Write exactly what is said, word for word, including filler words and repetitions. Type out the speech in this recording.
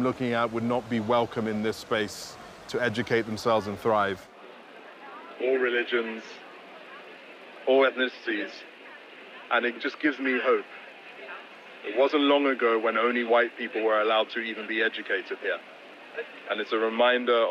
I'm looking at would not be welcome in this space to educate themselves and thrive. All religions, all ethnicities, and it just gives me hope. It wasn't long ago when only white people were allowed to even be educated here. And it's a reminder